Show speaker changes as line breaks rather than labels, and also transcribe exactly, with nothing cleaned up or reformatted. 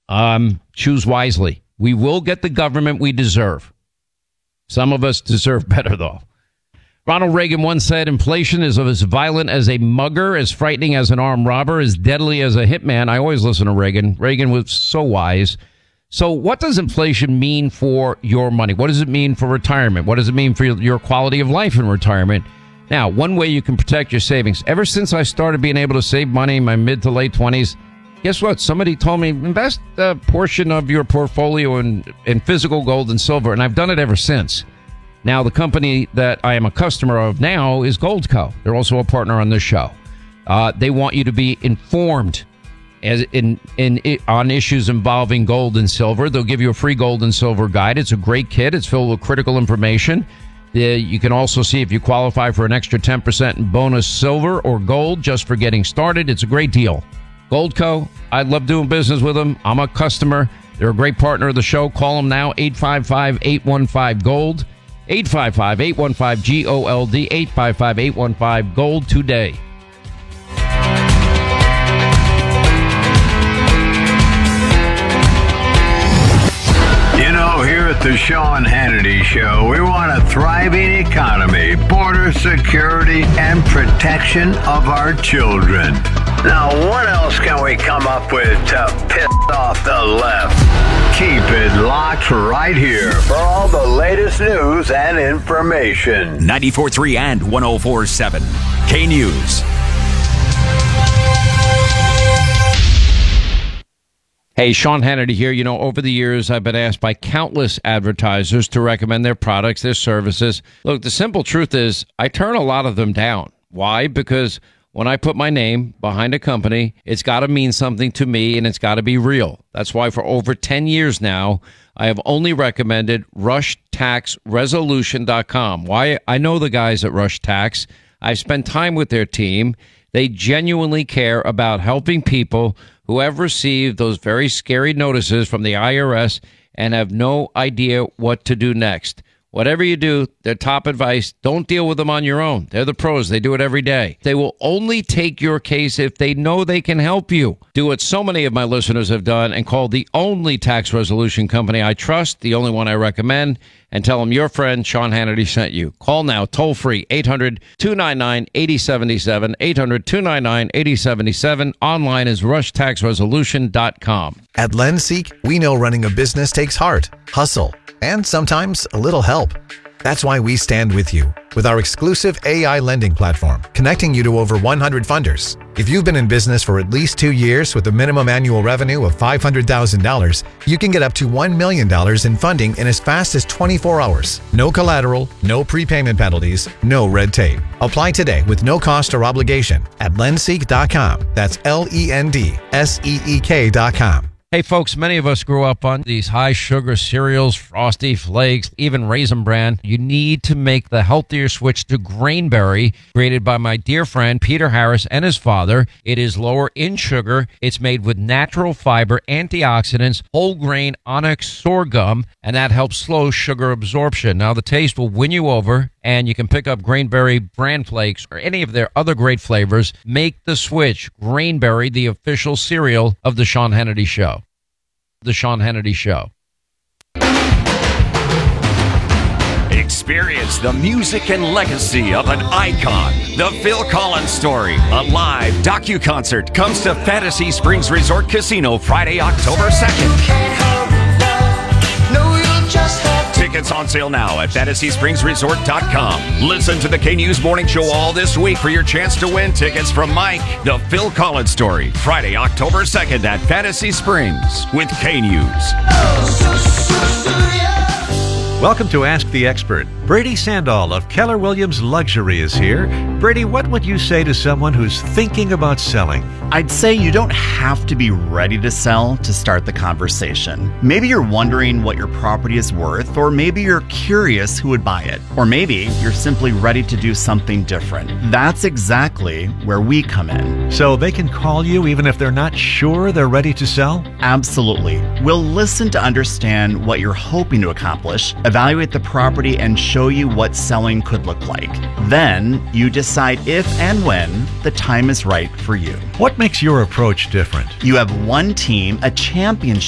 Um, choose wisely. We will get the government we deserve. Some of us deserve better, though. Ronald Reagan once said, inflation is as violent as a mugger, as frightening as an armed robber, as deadly as a hitman. I always listen to Reagan. Reagan was so wise. So what does inflation mean for your money? What does it mean for retirement? What does it mean for your quality of life in retirement? Now, one way you can protect your savings. Ever since I started being able to save money in my mid to late twenties, guess what? Somebody told me, invest a portion of your portfolio in, in physical gold and silver, and I've done it ever since. Now, the company that I am a customer of now is Goldco. They're also a partner on this show. Uh, they want you to be informed as in, in on issues involving gold and silver. They'll give you a free gold and silver guide. It's a great kit. It's filled with critical information. Uh, you can also see if you qualify for an extra ten percent in bonus silver or gold just for getting started. It's a great deal. Goldco, I love doing business with them. I'm a customer. They're a great partner of the show. Call them now, eight five five, eight one five, GOLD. eight five five, eight one five, G O L D, eight five five, eight one five, GOLD today.
You know, here at the Sean Hannity Show, we want a thriving economy, border security, and protection of our children. Now, what else can we come up with to piss off the left? Keep it locked right here for all the latest news and information.
ninety-four point three and one oh four point seven. K News.
Hey, Sean Hannity here. You know, over the years, I've been asked by countless advertisers to recommend their products, their services. Look, the simple truth is I turn a lot of them down. Why? Because when I put my name behind a company, it's got to mean something to me and it's got to be real. That's why for over ten years now, I have only recommended rush tax resolution dot com. Why? I know the guys at Rush Tax. I've spent time with their team. They genuinely care about helping people who have received those very scary notices from the I R S and have no idea what to do next. Whatever you do, their top advice, don't deal with them on your own. They're the pros. They do it every day. They will only take your case if they know they can help you. Do what so many of my listeners have done and call the only tax resolution company I trust, the only one I recommend, and tell them your friend Sean Hannity sent you. Call now, toll free, eight hundred, two nine nine, eight oh seven seven, eight hundred, two nine nine, eight oh seven seven. Online is rush tax resolution dot com.
At Lenseek, we know running a business takes heart, hustle, and sometimes a little help. That's why we stand with you with our exclusive A I lending platform, connecting you to over one hundred funders. If you've been in business for at least two years with a minimum annual revenue of five hundred thousand dollars, you can get up to one million dollars in funding in as fast as twenty-four hours. No collateral, no prepayment penalties, no red tape. Apply today with no cost or obligation at lenseek dot com. That's L E N D S E E K dot com.
Hey, folks, many of us grew up on these high-sugar cereals, Frosty Flakes, even Raisin Bran. You need to make the healthier switch to Grainberry, created by my dear friend Peter Harris and his father. It is lower in sugar. It's made with natural fiber, antioxidants, whole grain onyx sorghum, and that helps slow sugar absorption. Now, the taste will win you over, and you can pick up Grainberry Bran Flakes or any of their other great flavors. Make the switch. Grainberry, the official cereal of The Sean Hannity Show. The Sean Hannity Show.
Experience the music and legacy of an icon. The Phil Collins Story, a live docu-concert, comes to Fantasy Springs Resort Casino Friday, October second. Tickets on sale now at fantasy springs resort dot com. Listen to the K News Morning Show all this week for your chance to win tickets from Mike. The Phil Collins Story, Friday, October second at Fantasy Springs with K News.
Welcome to Ask the Expert. Brady Sandall of Keller Williams Luxury is here. Brady, what would you say to someone who's thinking about selling?
I'd say you don't have to be ready to sell to start the conversation. Maybe you're wondering what your property is worth, or maybe you're curious who would buy it, or maybe you're simply ready to do something different. That's exactly where we come in.
So they can call you even if they're not sure they're ready to sell?
Absolutely. We'll listen to understand what you're hoping to accomplish, evaluate the property, and show you what selling could look like. Then you decide if and when the time is right for you.
What makes your approach different?
You have one team, a championship